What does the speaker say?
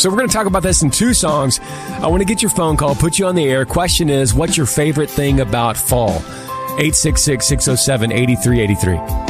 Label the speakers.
Speaker 1: So we're going to talk about this in 2 songs. I want to get your phone call, put you on the air. Question is, what's your favorite thing about fall? 866-607-8383.